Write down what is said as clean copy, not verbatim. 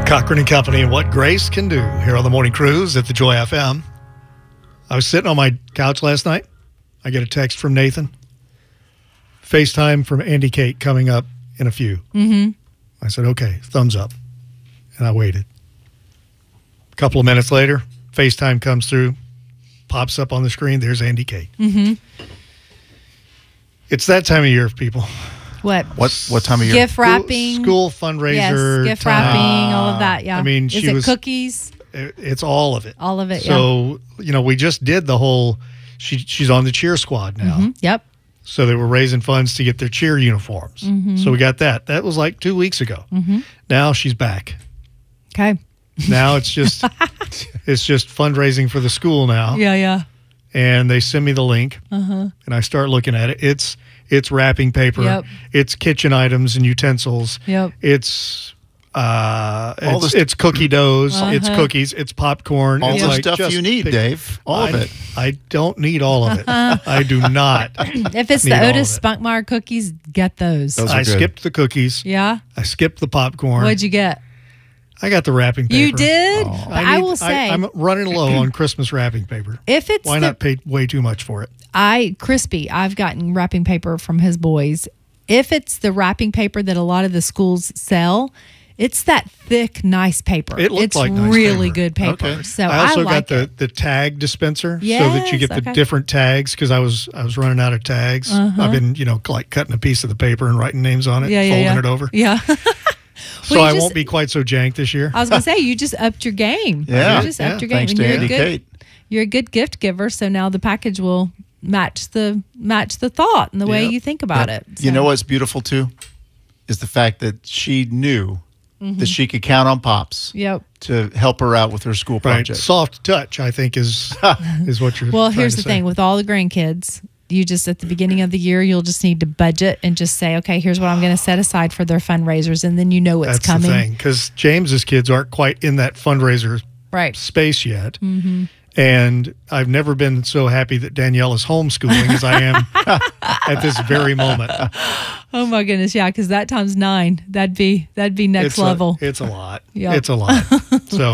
Cochran and Company and what grace can do here on the Morning Cruise at the Joy FM. I was sitting on my couch last night. I get a text from Nathan. FaceTime from Andy Kate coming up in a few. Mm-hmm. I said, okay, thumbs up. And I waited. A couple of minutes later, FaceTime comes through, pops up on the screen. There's Andy Kate. Mm-hmm. It's that time of year, people. What time of year? Gift wrapping. School fundraiser. Yes, gift wrapping, all of that, yeah. I mean, Is it cookies? It's all of it. All of it, So, we just did the whole, she's on the cheer squad now. Mm-hmm. Yep. So they were raising funds to get their cheer uniforms. Mm-hmm. So we got that. That was like 2 weeks ago. Mm-hmm. Now she's back. Okay. Now it's just fundraising for the school now. Yeah. And they send me the link, and I start looking at it. It's wrapping paper. Yep. It's kitchen items and utensils. Yep. It's cookie doughs. It's cookies. It's popcorn. All it's the like stuff just you need, Dave. All of it. I don't need all of it. I do not. If it's need the all Otis of it. Spunkmeyer cookies, get those. Those are I good. skipped the cookies. Yeah. I skipped the popcorn. What'd you get? I got the wrapping paper. You did? Oh. But I will say, I'm running low on Christmas wrapping paper. if it's Why not pay way too much for it? Crispy, I've gotten wrapping paper from his boys. If it's the wrapping paper that a lot of the schools sell, it's that thick, nice paper. It looked it's like nice really paper. good paper. Okay. So I also like got the tag dispenser so that you Yes, get the okay. different tags because I was running out of tags. I've been like cutting a piece of the paper and writing names on it, folding it over. Yeah. So Well, I you won't be quite so janked this year. I was going to say, you just upped your game. Yeah. You just upped your game. Thanks And to you're Andy good. Kate. You're a good gift giver, so now the package will match the thought and the way Yep. you think about it. You So- know what's beautiful too? Is the fact that she knew that she could count on Pops Yep. to help her out with her school Right, project. soft touch, I think is what you're. Well, trying here's to the say. thing with all the grandkids. You just at the beginning of the year, you'll just need to budget and just say, okay, here's what I'm going to set aside for their fundraisers, and then you know it's That's coming. the thing because James's kids aren't quite in that fundraiser Right. space yet. And I've never been so happy that Danielle is homeschooling as I am at this very moment. Oh my goodness, yeah, because that times 9, that'd be next level. It's a lot. Yep. It's a lot. So